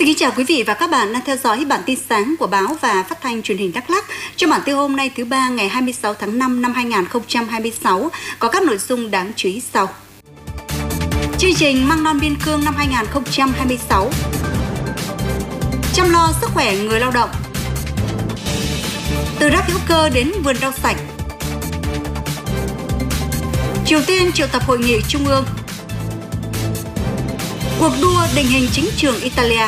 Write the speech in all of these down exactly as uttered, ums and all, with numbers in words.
Xin kính chào quý vị và các bạn đang theo dõi bản tin sáng của báo và phát thanh truyền hình Đắk Lắk. Trong bản tin hôm nay thứ ba ngày hai mươi sáu tháng năm năm hai nghìn không trăm hai mươi sáu có các nội dung đáng chú ý sau. Chương trình Măng non biên cương năm hai nghìn không trăm hai mươi sáu. Chăm lo sức khỏe người lao động. Từ rác hữu cơ đến vườn rau sạch. Triều Tiên triệu tập hội nghị trung ương. Cuộc đua định hình chính trường Italia.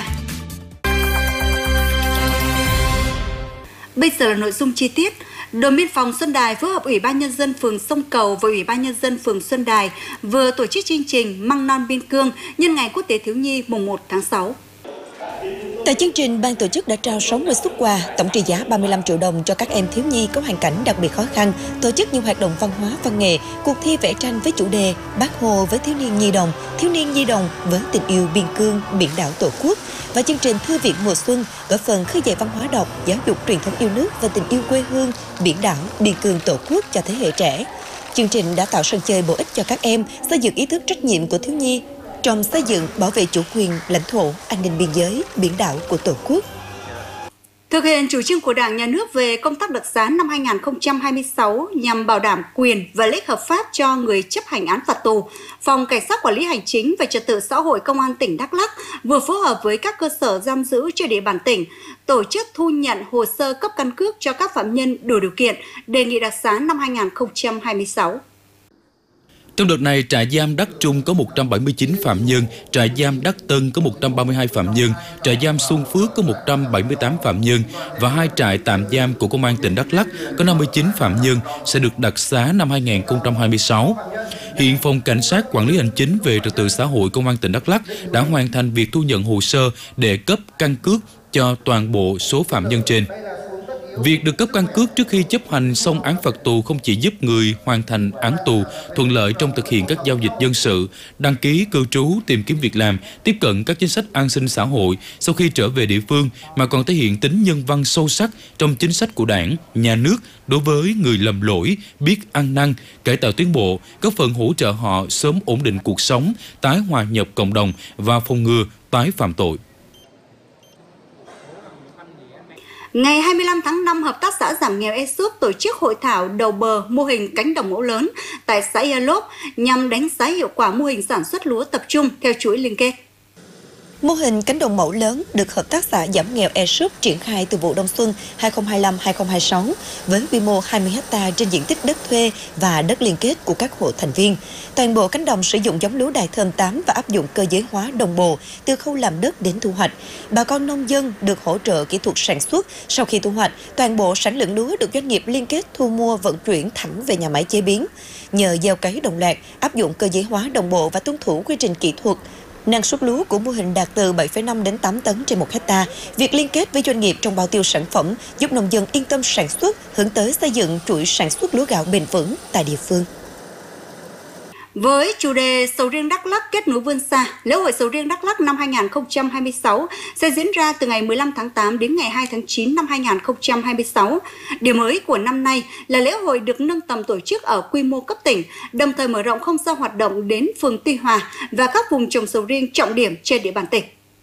Bây giờ là nội dung chi tiết. Đồn biên phòng Xuân Đài phối hợp Ủy ban Nhân dân phường Sông Cầu và Ủy ban Nhân dân phường Xuân Đài vừa tổ chức chương trình Măng non biên cương nhân ngày Quốc tế Thiếu nhi mùng một tháng sáu. Tại chương trình, ban tổ chức đã trao sáu mươi suất quà, tổng trị giá ba mươi lăm triệu đồng cho các em thiếu nhi có hoàn cảnh đặc biệt khó khăn, tổ chức nhiều hoạt động văn hóa, văn nghệ, cuộc thi vẽ tranh với chủ đề Bác Hồ với thiếu niên nhi đồng, thiếu niên nhi đồng với tình yêu biên cương, biển đảo Tổ quốc và chương trình Thư viện mùa xuân góp phần khơi dậy văn hóa đọc, giáo dục truyền thống yêu nước và tình yêu quê hương, biển đảo, biên cương Tổ quốc cho thế hệ trẻ. Chương trình đã tạo sân chơi bổ ích cho các em, xây dựng ý thức trách nhiệm của thiếu nhi trong xây dựng, bảo vệ chủ quyền, lãnh thổ, an ninh biên giới, biển đảo của Tổ quốc. Thực hiện chủ trương của Đảng, Nhà nước về công tác đặc xá năm hai nghìn không trăm hai mươi sáu nhằm bảo đảm quyền và lợi ích hợp pháp cho người chấp hành án phạt tù, Phòng Cảnh sát Quản lý Hành chính về Trật tự xã hội Công an tỉnh Đắk Lắk vừa phối hợp với các cơ sở giam giữ trên địa bàn tỉnh tổ chức thu nhận hồ sơ cấp căn cước cho các phạm nhân đủ điều kiện đề nghị đặc xá năm hai nghìn không trăm hai mươi sáu. Trong đợt này, trại giam Đắk Trung có một trăm bảy mươi chín phạm nhân, trại giam Đắk Tân có một trăm ba mươi hai phạm nhân, trại giam Xuân Phước có một trăm bảy mươi tám phạm nhân và hai trại tạm giam của Công an tỉnh Đắk Lắk có năm mươi chín phạm nhân sẽ được đặc xá năm hai nghìn không trăm hai mươi sáu. Hiện Phòng Cảnh sát Quản lý Hành chính về Trật tự xã hội Công an tỉnh Đắk Lắk đã hoàn thành việc thu nhận hồ sơ để cấp căn cước cho toàn bộ số phạm nhân trên. Việc được cấp căn cước trước khi chấp hành xong án phạt tù không chỉ giúp người hoàn thành án tù thuận lợi trong thực hiện các giao dịch dân sự, đăng ký cư trú, tìm kiếm việc làm, tiếp cận các chính sách an sinh xã hội sau khi trở về địa phương, mà còn thể hiện tính nhân văn sâu sắc trong chính sách của Đảng, Nhà nước đối với người lầm lỗi, biết ăn năn, cải tạo tiến bộ, góp phần hỗ trợ họ sớm ổn định cuộc sống, tái hòa nhập cộng đồng và phòng ngừa tái phạm tội. Ngày hai mươi lăm tháng năm, Hợp tác xã giảm nghèo E Sup tổ chức hội thảo đầu bờ mô hình cánh đồng mẫu lớn tại xã Ia Lốp nhằm đánh giá hiệu quả mô hình sản xuất lúa tập trung theo chuỗi liên kết. Mô hình cánh đồng mẫu lớn được Hợp tác xã giảm nghèo E Sup triển khai từ vụ đông xuân hai nghìn không trăm hai mươi lăm hai nghìn không trăm hai mươi sáu với quy mô hai mươi héc ta trên diện tích đất thuê và đất liên kết của các hộ thành viên. Toàn bộ cánh đồng sử dụng giống lúa Đài Thơm tám và áp dụng cơ giới hóa đồng bộ từ khâu làm đất đến thu hoạch. Bà con nông dân được hỗ trợ kỹ thuật sản xuất. Sau khi thu hoạch, toàn bộ sản lượng lúa được doanh nghiệp liên kết thu mua vận chuyển thẳng về nhà máy chế biến. Nhờ gieo cấy đồng loạt, áp dụng cơ giới hóa đồng bộ và tuân thủ quy trình kỹ thuật, năng suất lúa của mô hình đạt từ bảy phẩy năm đến tám tấn trên một hecta. Việc liên kết với doanh nghiệp trong bao tiêu sản phẩm giúp nông dân yên tâm sản xuất, hướng tới xây dựng chuỗi sản xuất lúa gạo bền vững tại địa phương. Với chủ đề Sầu riêng Đắk Lắk kết nối vươn xa, lễ hội Sầu riêng Đắk Lắk năm hai nghìn không trăm hai mươi sáu sẽ diễn ra từ ngày mười lăm tháng tám đến ngày hai tháng chín năm hai nghìn không trăm hai mươi sáu. Điểm mới của năm nay là lễ hội được nâng tầm tổ chức ở quy mô cấp tỉnh, đồng thời mở rộng không gian hoạt động đến phường Tuy Hòa và các vùng trồng sầu riêng trọng điểm trên địa bàn tỉnh.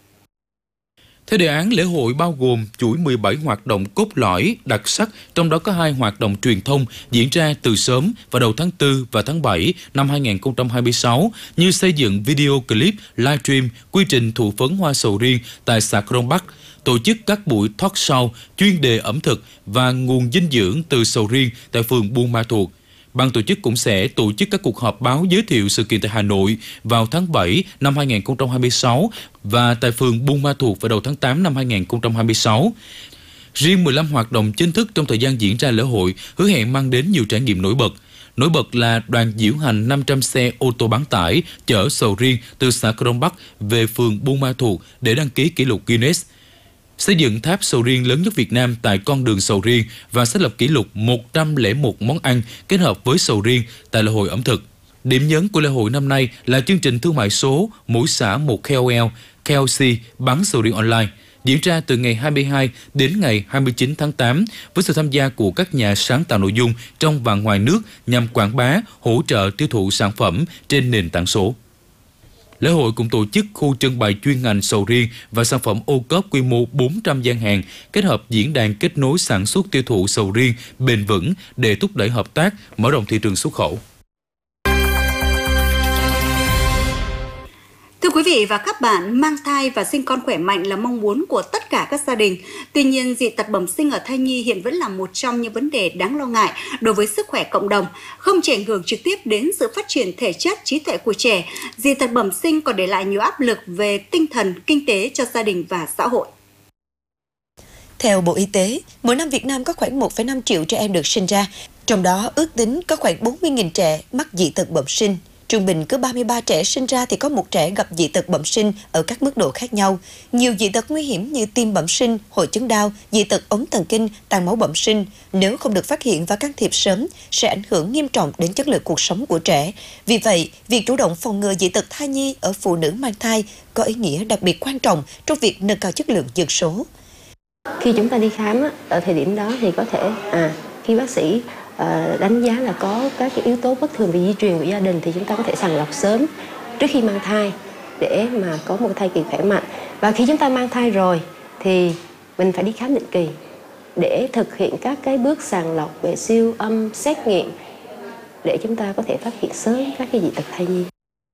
Theo đề án, lễ hội bao gồm chuỗi mười bảy hoạt động cốt lõi đặc sắc, trong đó có hai hoạt động truyền thông diễn ra từ sớm vào đầu tháng tư và tháng bảy năm hai nghìn không trăm hai mươi sáu, như xây dựng video clip, livestream, quy trình thụ phấn hoa sầu riêng tại xã Crong Bắc, tổ chức các buổi talk show chuyên đề ẩm thực và nguồn dinh dưỡng từ sầu riêng tại phường Buôn Ma Thuột. Ban tổ chức cũng sẽ tổ chức các cuộc họp báo giới thiệu sự kiện tại Hà Nội vào tháng bảy năm hai nghìn không trăm hai mươi sáu và tại phường Buôn Ma Thuột vào đầu tháng tám năm hai nghìn không trăm hai mươi sáu. Riêng mười lăm hoạt động chính thức trong thời gian diễn ra lễ hội hứa hẹn mang đến nhiều trải nghiệm nổi bật. Nổi bật là đoàn diễu hành năm trăm xe ô tô bán tải chở sầu riêng từ xã Crong Bắc về phường Buôn Ma Thuột để đăng ký kỷ lục Guinness. Xây dựng tháp sầu riêng lớn nhất Việt Nam tại con đường sầu riêng và xác lập kỷ lục một trăm lẻ một món ăn kết hợp với sầu riêng tại lễ hội ẩm thực. Điểm nhấn của lễ hội năm nay là chương trình thương mại số mỗi xã một K O L, K O C bán sầu riêng online, diễn ra từ ngày hai mươi hai đến ngày hai mươi chín tháng tám với sự tham gia của các nhà sáng tạo nội dung trong và ngoài nước nhằm quảng bá, hỗ trợ tiêu thụ sản phẩm trên nền tảng số. Lễ hội cũng tổ chức khu trưng bày chuyên ngành sầu riêng và sản phẩm ô cốp quy mô bốn trăm gian hàng, kết hợp diễn đàn kết nối sản xuất tiêu thụ sầu riêng bền vững để thúc đẩy hợp tác, mở rộng thị trường xuất khẩu. Thưa quý vị và các bạn, mang thai và sinh con khỏe mạnh là mong muốn của tất cả các gia đình. Tuy nhiên, dị tật bẩm sinh ở thai nhi hiện vẫn là một trong những vấn đề đáng lo ngại đối với sức khỏe cộng đồng. Không chỉ ảnh hưởng trực tiếp đến sự phát triển thể chất, trí tuệ của trẻ, dị tật bẩm sinh còn để lại nhiều áp lực về tinh thần, kinh tế cho gia đình và xã hội. Theo Bộ Y tế, mỗi năm Việt Nam có khoảng một phẩy năm triệu trẻ em được sinh ra, trong đó ước tính có khoảng bốn mươi nghìn trẻ mắc dị tật bẩm sinh. Trung bình cứ ba mươi ba trẻ sinh ra thì có một trẻ gặp dị tật bẩm sinh ở các mức độ khác nhau. Nhiều dị tật nguy hiểm như tim bẩm sinh, hội chứng đau, dị tật ống thần kinh, tàn máu bẩm sinh nếu không được phát hiện và can thiệp sớm sẽ ảnh hưởng nghiêm trọng đến chất lượng cuộc sống của trẻ. Vì vậy, việc chủ động phòng ngừa dị tật thai nhi ở phụ nữ mang thai có ý nghĩa đặc biệt quan trọng trong việc nâng cao chất lượng dân số. Khi chúng ta đi khám ở thời điểm đó thì có thể à khi bác sĩ đánh giá là có các cái yếu tố bất thường về di truyền của gia đình thì chúng ta có thể sàng lọc sớm trước khi mang thai để mà có một thai kỳ khỏe mạnh. Và khi chúng ta mang thai rồi thì mình phải đi khám định kỳ để thực hiện các cái bước sàng lọc về siêu âm, xét nghiệm để chúng ta có thể phát hiện sớm các cái dị tật thai nhi.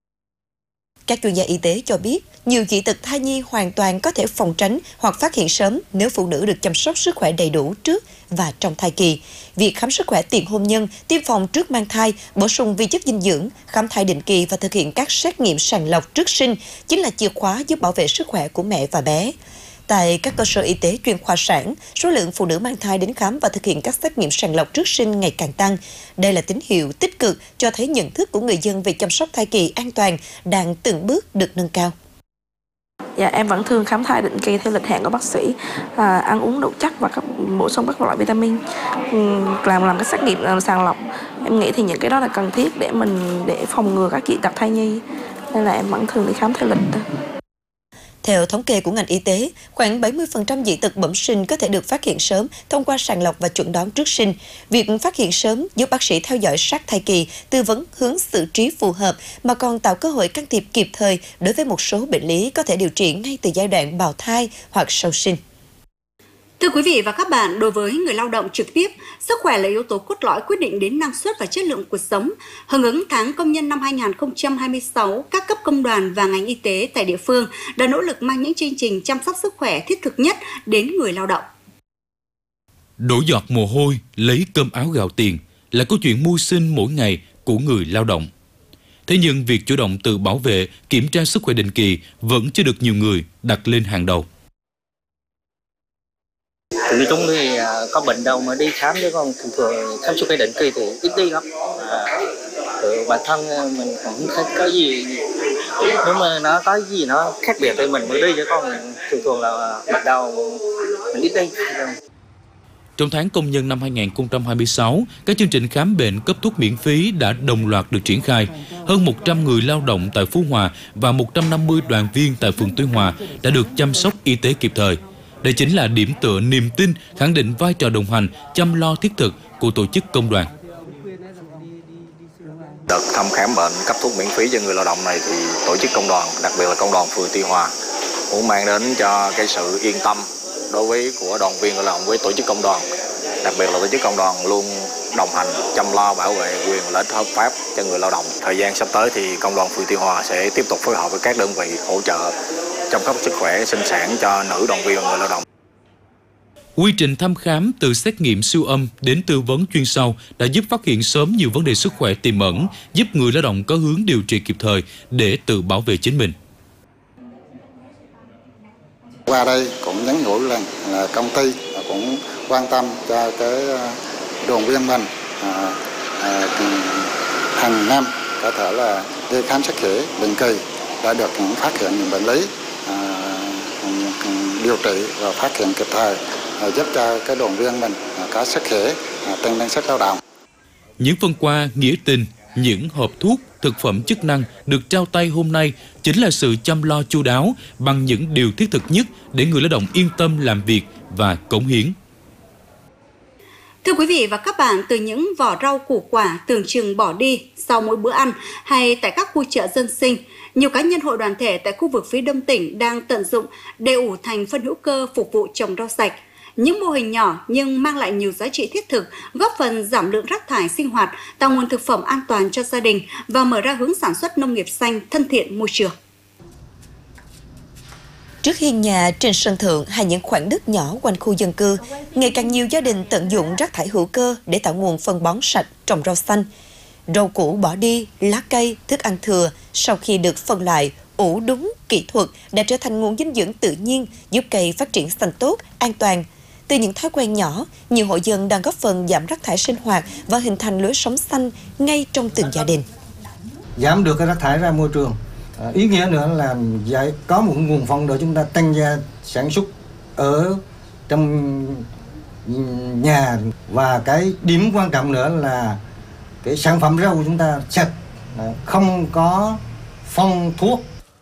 Các chuyên gia y tế cho biết, nhiều dị tật thai nhi hoàn toàn có thể phòng tránh hoặc phát hiện sớm nếu phụ nữ được chăm sóc sức khỏe đầy đủ trước và trong thai kỳ. Việc khám sức khỏe tiền hôn nhân, tiêm phòng trước mang thai, bổ sung vi chất dinh dưỡng, khám thai định kỳ và thực hiện các xét nghiệm sàng lọc trước sinh chính là chìa khóa giúp bảo vệ sức khỏe của mẹ và bé. Tại các cơ sở y tế chuyên khoa sản, số lượng phụ nữ mang thai đến khám và thực hiện các xét nghiệm sàng lọc trước sinh ngày càng tăng. Đây là tín hiệu tích cực cho thấy nhận thức của người dân về chăm sóc thai kỳ an toàn đang từng bước được nâng cao. Dạ, em vẫn thường khám thai định kỳ theo lịch hẹn của bác sĩ, à, ăn uống đủ chất và các, bổ sung các loại vitamin, làm làm cái xét nghiệm làm sàng lọc. Em nghĩ thì những cái đó là cần thiết để mình để phòng ngừa các dị tật thai nhi, nên là em vẫn thường đi khám theo lịch. Theo thống kê của ngành y tế, khoảng bảy mươi phần trăm dị tật bẩm sinh có thể được phát hiện sớm thông qua sàng lọc và chẩn đoán trước sinh. Việc phát hiện sớm giúp bác sĩ theo dõi sát thai kỳ, tư vấn hướng xử trí phù hợp mà còn tạo cơ hội can thiệp kịp thời đối với một số bệnh lý có thể điều trị ngay từ giai đoạn bào thai hoặc sau sinh. Thưa quý vị và các bạn, đối với người lao động trực tiếp, sức khỏe là yếu tố cốt lõi quyết định đến năng suất và chất lượng cuộc sống. Hưởng ứng tháng công nhân năm hai nghìn không trăm hai mươi sáu, các cấp công đoàn và ngành y tế tại địa phương đã nỗ lực mang những chương trình chăm sóc sức khỏe thiết thực nhất đến người lao động. Đổ giọt mồ hôi, lấy cơm áo gạo tiền là câu chuyện mưu sinh mỗi ngày của người lao động. Thế nhưng việc chủ động tự bảo vệ, kiểm tra sức khỏe định kỳ vẫn chưa được nhiều người đặt lên hàng đầu. Nói chung thì có bệnh đâu mà đi khám, chứ còn thường thường khám sức khỏe định kỳ thì ít đi lắm. À, bản thân mình cũng không có gì, nếu mà nó có gì nó khác biệt thì mình mới đi, chứ còn thường thường là bệnh đâu mình ít đi. Trong tháng công nhân năm hai nghìn không trăm hai mươi sáu, các chương trình khám bệnh cấp thuốc miễn phí đã đồng loạt được triển khai. Hơn một trăm người lao động tại Phú Hòa và một trăm năm mươi đoàn viên tại phường Tuy Hòa đã được chăm sóc y tế kịp thời. Đây chính là điểm tựa niềm tin, khẳng định vai trò đồng hành, chăm lo thiết thực của tổ chức công đoàn. Đợt thăm khám bệnh cấp thuốc miễn phí cho người lao động này thì tổ chức công đoàn, đặc biệt là công đoàn phường Tuy Hòa, muốn mang đến cho cái sự yên tâm đối với của đoàn viên người lao động với tổ chức công đoàn. Đặc biệt là tổ chức công đoàn luôn đồng hành, chăm lo bảo vệ quyền lợi ích hợp pháp cho người lao động. Thời gian sắp tới thì công đoàn phường Tuy Hòa sẽ tiếp tục phối hợp với các đơn vị hỗ trợ chăm sóc sức khỏe sinh sản cho nữ đoàn viên và người lao động. Quy trình thăm khám từ xét nghiệm siêu âm đến tư vấn chuyên sâu đã giúp phát hiện sớm nhiều vấn đề sức khỏe tiềm ẩn, giúp người lao động có hướng điều trị kịp thời để tự bảo vệ chính mình. Qua đây cũng nhắn nhủ là, là công ty cũng quan tâm cho cái đoàn viên mình à, à, hàng năm có thể là đi khám sức khỏe định kỳ đã được phát hiện những bệnh lý, à, điều trị và phát hiện kịp thời, à, giúp cho cái đoàn viên mình à, có sức khỏe, à, tăng năng suất lao động. Những phần quà nghĩa tình, những hộp thuốc, thực phẩm chức năng được trao tay hôm nay chính là sự chăm lo chu đáo bằng những điều thiết thực nhất để người lao động yên tâm làm việc và cống hiến. Thưa quý vị và các bạn, từ những vỏ rau củ quả tưởng chừng bỏ đi sau mỗi bữa ăn hay tại các khu chợ dân sinh, nhiều cá nhân hội đoàn thể tại khu vực phía Đông tỉnh đang tận dụng để ủ thành phân hữu cơ phục vụ trồng rau sạch. Những mô hình nhỏ nhưng mang lại nhiều giá trị thiết thực, góp phần giảm lượng rác thải sinh hoạt, tạo nguồn thực phẩm an toàn cho gia đình và mở ra hướng sản xuất nông nghiệp xanh thân thiện môi trường. Trước hiên nhà, trên sân thượng hay những khoảng đất nhỏ quanh khu dân cư, ngày càng nhiều gia đình tận dụng rác thải hữu cơ để tạo nguồn phân bón sạch trồng rau xanh. Rau củ bỏ đi, lá cây, thức ăn thừa sau khi được phân loại, ủ đúng kỹ thuật đã trở thành nguồn dinh dưỡng tự nhiên giúp cây phát triển xanh tốt, an toàn. Từ những thói quen nhỏ, nhiều hộ dân đang góp phần giảm rác thải sinh hoạt và hình thành lối sống xanh ngay trong từng gia đình. Giảm được cái rác thải ra môi trường. À, ý nghĩa nữa là giải có một nguồn phân để chúng ta tăng gia sản xuất ở trong nhà, và cái điểm quan trọng nữa là cái sản phẩm rau của chúng ta sạch, không có phân thuốc.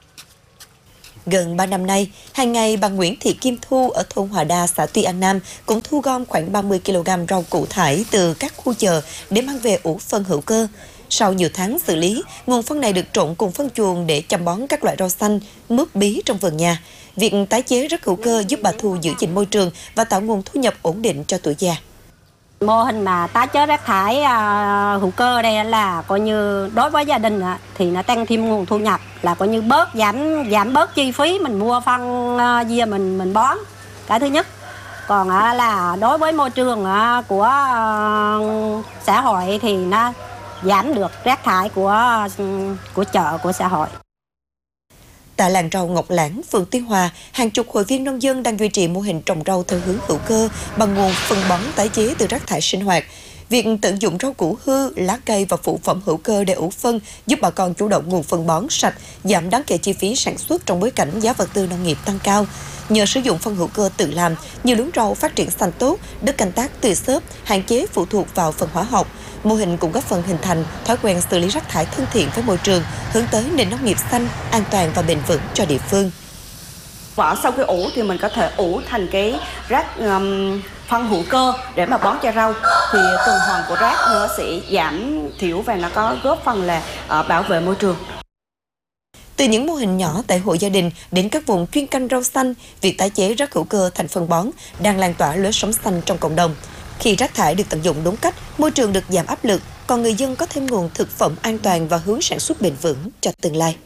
Gần ba năm nay, hàng ngày bà Nguyễn Thị Kim Thu ở thôn Hòa Đa, xã Tuy An Nam cũng thu gom khoảng ba mươi ki lô gam rau củ thải từ các khu chợ để mang về ủ phân hữu cơ. Sau nhiều tháng xử lý, nguồn phân này được trộn cùng phân chuồng để chăm bón các loại rau xanh, mướp bí trong vườn nhà. Việc tái chế rác hữu cơ giúp bà Thu giữ gìn môi trường và tạo nguồn thu nhập ổn định cho tuổi già. Mô hình mà tái chế rác thải uh, hữu cơ đây là coi như đối với gia đình uh, thì nó tăng thêm nguồn thu nhập, là coi như bớt giảm giảm bớt chi phí mình mua phân uh, dìa mình mình bón, cái thứ nhất. Còn uh, là đối với môi trường uh, của uh, xã hội thì nó giảm được rác thải của uh, của chợ, của xã hội. Tại làng rau Ngọc Lãng, phường Tuy Hòa, hàng chục hội viên nông dân đang duy trì mô hình trồng rau theo hướng hữu cơ bằng nguồn phân bón tái chế từ rác thải sinh hoạt. Việc tận dụng rau củ hư, lá cây và phụ phẩm hữu cơ để ủ phân giúp bà con chủ động nguồn phân bón sạch, giảm đáng kể chi phí sản xuất trong bối cảnh giá vật tư nông nghiệp tăng cao. Nhờ sử dụng phân hữu cơ tự làm, nhiều luống rau phát triển xanh tốt, đất canh tác tươi xốp, hạn chế phụ thuộc vào phân hóa học. Mô hình cũng góp phần hình thành thói quen xử lý rác thải thân thiện với môi trường, hướng tới nền nông nghiệp xanh, an toàn và bền vững cho địa phương. Vỏ sau khi ủ thì mình có thể ủ thành cái rác um, phân hữu cơ để mà bón cho rau, thì tuần hoàn của rác nó sẽ giảm thiểu và nó có góp phần là uh, bảo vệ môi trường. Từ những mô hình nhỏ tại hộ gia đình đến các vùng chuyên canh rau xanh, việc tái chế rác hữu cơ thành phân bón đang lan tỏa lối sống xanh trong cộng đồng. Khi rác thải được tận dụng đúng cách, môi trường được giảm áp lực, còn người dân có thêm nguồn thực phẩm an toàn và hướng sản xuất bền vững cho tương lai.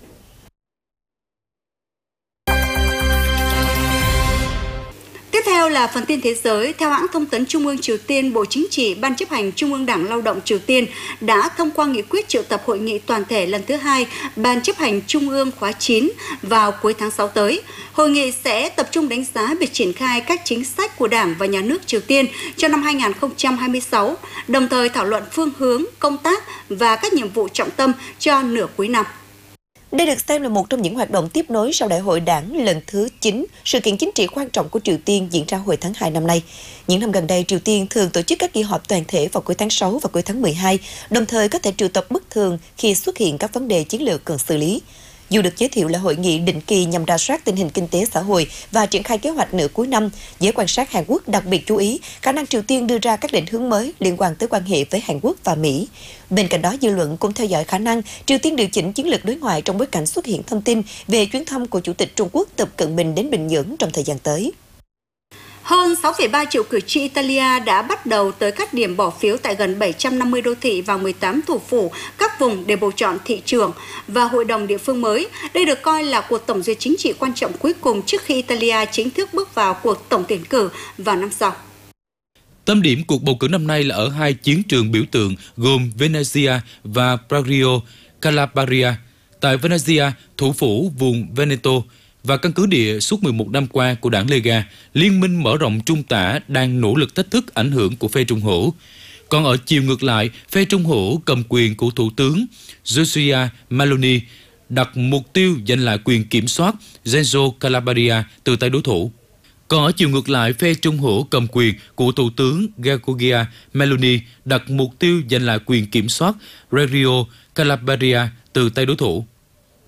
Tiếp theo là phần tin thế giới. Theo hãng thông tấn Trung ương Triều Tiên, Bộ Chính trị, Ban chấp hành Trung ương Đảng Lao động Triều Tiên đã thông qua nghị quyết triệu tập hội nghị toàn thể lần thứ hai Ban chấp hành Trung ương khóa chín vào cuối tháng sáu tới. Hội nghị sẽ tập trung đánh giá việc triển khai các chính sách của Đảng và Nhà nước Triều Tiên cho năm hai nghìn không trăm hai mươi sáu, đồng thời thảo luận phương hướng, công tác và các nhiệm vụ trọng tâm cho nửa cuối năm. Đây được xem là một trong những hoạt động tiếp nối sau Đại hội Đảng lần thứ chín, sự kiện chính trị quan trọng của Triều Tiên diễn ra hồi tháng hai năm nay. Những năm gần đây, Triều Tiên thường tổ chức các kỳ họp toàn thể vào cuối tháng sáu và cuối tháng mười hai, đồng thời có thể triệu tập bất thường khi xuất hiện các vấn đề chiến lược cần xử lý. Dù được giới thiệu là hội nghị định kỳ nhằm rà soát tình hình kinh tế xã hội và triển khai kế hoạch nửa cuối năm, giới quan sát Hàn Quốc đặc biệt chú ý khả năng Triều Tiên đưa ra các định hướng mới liên quan tới quan hệ với Hàn Quốc và Mỹ. Bên cạnh đó, dư luận cũng theo dõi khả năng Triều Tiên điều chỉnh chiến lược đối ngoại trong bối cảnh xuất hiện thông tin về chuyến thăm của Chủ tịch Trung Quốc Tập Cận Bình đến Bình Nhưỡng trong thời gian tới. Hơn sáu phẩy ba triệu cử tri Italia đã bắt đầu tới các điểm bỏ phiếu tại gần bảy trăm năm mươi đô thị và mười tám thủ phủ, các vùng để bầu chọn thị trưởng và hội đồng địa phương mới. Đây được coi là cuộc tổng duyệt chính trị quan trọng cuối cùng trước khi Italia chính thức bước vào cuộc tổng tuyển cử vào năm sau. Tâm điểm cuộc bầu cử năm nay là ở hai chiến trường biểu tượng gồm Venezia và Prario Calabria. Tại Venezia, thủ phủ vùng Veneto và căn cứ địa suốt mười một năm qua của đảng Lega, Liên minh mở rộng trung tả đang nỗ lực thách thức ảnh hưởng của phe trung hữu. Còn ở chiều ngược lại, phe trung hữu cầm quyền của Thủ tướng Giorgia Meloni đặt mục tiêu giành lại quyền kiểm soát Reggio Calabria từ tay đối thủ. Còn ở chiều ngược lại, phe trung hữu cầm quyền của Thủ tướng Giorgia Meloni đặt mục tiêu giành lại quyền kiểm soát Reggio Calabria từ tay đối thủ.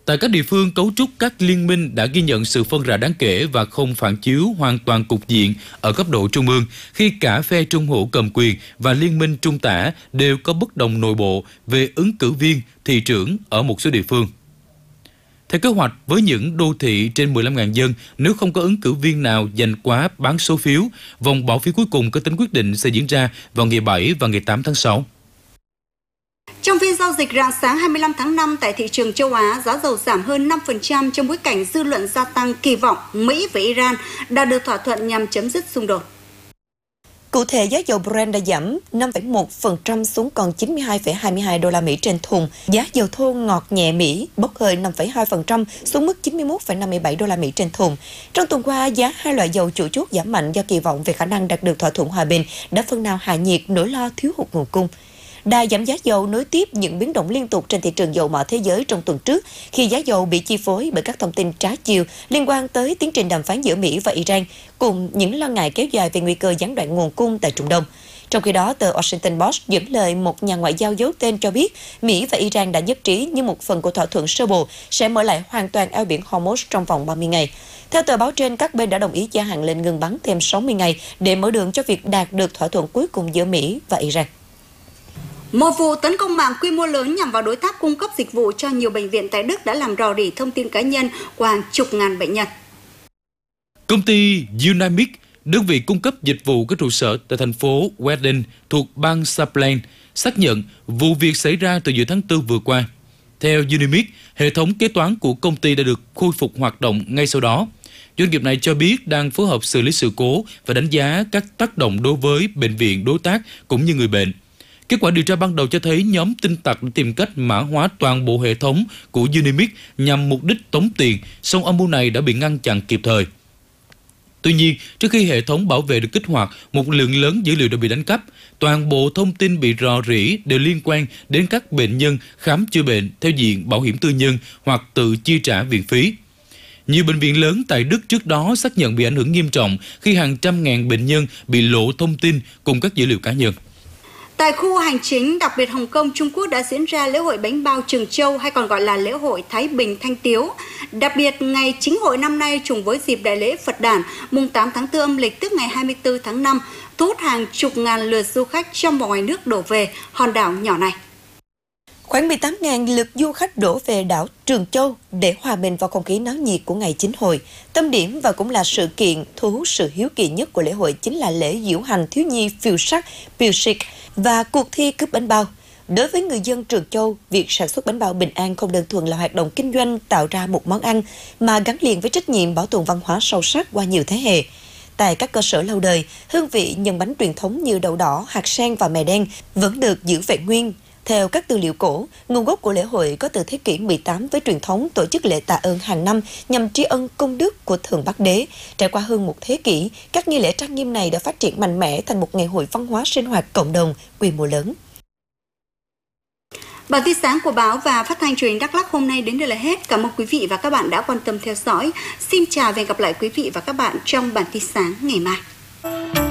Tại các địa phương, cấu trúc các liên minh đã ghi nhận sự phân rã đáng kể và không phản chiếu hoàn toàn cục diện ở cấp độ trung ương, khi cả phe trung hữu cầm quyền và liên minh trung tả đều có bất đồng nội bộ về ứng cử viên, thị trưởng ở một số địa phương. Theo kế hoạch, với những đô thị trên mười lăm nghìn dân, nếu không có ứng cử viên nào giành quá bán số phiếu, vòng bỏ phiếu cuối cùng có tính quyết định sẽ diễn ra vào ngày bảy và ngày tám tháng sáu. Trong phiên giao dịch rạng sáng hai mươi lăm tháng năm tại thị trường châu Á, giá dầu giảm hơn năm phần trăm trong bối cảnh dư luận gia tăng kỳ vọng Mỹ và Iran đạt được thỏa thuận nhằm chấm dứt xung đột. Cụ thể, giá dầu Brent đã giảm năm phẩy một phần trăm xuống còn chín mươi hai phẩy hai mươi hai đô la Mỹ trên thùng. Giá dầu thô ngọt nhẹ Mỹ bốc hơi năm phẩy hai phần trăm xuống mức chín mươi mốt phẩy năm mươi bảy đô la Mỹ trên thùng. Trong tuần qua, giá hai loại dầu chủ chốt giảm mạnh do kỳ vọng về khả năng đạt được thỏa thuận hòa bình đã phần nào hạ nhiệt nỗi lo thiếu hụt nguồn cung. Đà giảm giá dầu nối tiếp những biến động liên tục trên thị trường dầu mỏ thế giới trong tuần trước, khi giá dầu bị chi phối bởi các thông tin trái chiều liên quan tới tiến trình đàm phán giữa Mỹ và Iran, cùng những lo ngại kéo dài về nguy cơ gián đoạn nguồn cung tại Trung Đông. Trong khi đó, tờ Washington Post dẫn lời một nhà ngoại giao giấu tên cho biết Mỹ và Iran đã nhất trí như một phần của thỏa thuận sơ bộ sẽ mở lại hoàn toàn eo biển Hormuz trong vòng ba mươi ngày. Theo tờ báo trên, các bên đã đồng ý gia hạn lệnh ngừng bắn thêm sáu mươi ngày để mở đường cho việc đạt được thỏa thuận cuối cùng giữa Mỹ và Iran. Một vụ tấn công mạng quy mô lớn nhằm vào đối tác cung cấp dịch vụ cho nhiều bệnh viện tại Đức đã làm rò rỉ thông tin cá nhân của hàng chục ngàn bệnh nhân. Công ty Unimic, đơn vị cung cấp dịch vụ có trụ sở tại thành phố Wedding thuộc bang Saarland, xác nhận vụ việc xảy ra từ giữa tháng tư vừa qua. Theo Unimic, hệ thống kế toán của công ty đã được khôi phục hoạt động ngay sau đó. Doanh nghiệp này cho biết đang phối hợp xử lý sự cố và đánh giá các tác động đối với bệnh viện đối tác cũng như người bệnh. Kết quả điều tra ban đầu cho thấy nhóm tin tặc đã tìm cách mã hóa toàn bộ hệ thống của Unimic nhằm mục đích tống tiền, song âm mưu này đã bị ngăn chặn kịp thời. Tuy nhiên, trước khi hệ thống bảo vệ được kích hoạt, một lượng lớn dữ liệu đã bị đánh cắp. Toàn bộ thông tin bị rò rỉ đều liên quan đến các bệnh nhân khám chữa bệnh theo diện bảo hiểm tư nhân hoặc tự chi trả viện phí. Nhiều bệnh viện lớn tại Đức trước đó xác nhận bị ảnh hưởng nghiêm trọng khi hàng trăm ngàn bệnh nhân bị lộ thông tin cùng các dữ liệu cá nhân. Tại khu hành chính đặc biệt Hồng Kông, Trung Quốc đã diễn ra lễ hội bánh bao Trường Châu hay còn gọi là lễ hội Thái Bình Thanh Tiếu. Đặc biệt, ngày chính hội năm nay trùng với dịp đại lễ Phật đản mùng tám tháng tư âm lịch tức ngày hai mươi tư tháng năm, thu hút hàng chục ngàn lượt du khách trong và ngoài nước đổ về hòn đảo nhỏ này. Khoảng mười tám nghìn lượt du khách đổ về đảo Trường Châu để hòa mình vào không khí náo nhiệt của ngày chính hội. Tâm điểm và cũng là sự kiện thu hút sự hiếu kỳ nhất của lễ hội chính là lễ diễu hành thiếu nhi phiêu sắc, phiêu sic và cuộc thi cướp bánh bao. Đối với người dân Trường Châu, việc sản xuất bánh bao bình an không đơn thuần là hoạt động kinh doanh tạo ra một món ăn, mà gắn liền với trách nhiệm bảo tồn văn hóa sâu sắc qua nhiều thế hệ. Tại các cơ sở lâu đời, hương vị nhân bánh truyền thống như đậu đỏ, hạt sen và mè đen vẫn được giữ vẹn nguyên. Theo các tư liệu cổ, nguồn gốc của lễ hội có từ thế kỷ mười tám với truyền thống tổ chức lễ tạ ơn hàng năm nhằm tri ân công đức của Thượng Bắc Đế. Trải qua hơn một thế kỷ, các nghi lễ trang nghiêm này đã phát triển mạnh mẽ thành một ngày hội văn hóa sinh hoạt cộng đồng quy mô lớn. Bản tin sáng của báo và phát thanh truyền hình Đắk Lắk hôm nay đến đây là hết. Cảm ơn quý vị và các bạn đã quan tâm theo dõi. Xin chào và hẹn gặp lại quý vị và các bạn trong bản tin sáng ngày mai.